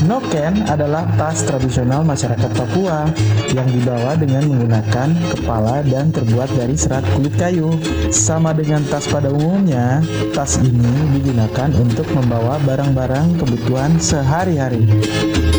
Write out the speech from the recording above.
Noken adalah tas tradisional masyarakat Papua yang dibawa dengan menggunakan kepala dan terbuat dari serat kulit kayu. Sama dengan tas pada umumnya, tas ini digunakan untuk membawa barang-barang kebutuhan sehari-hari.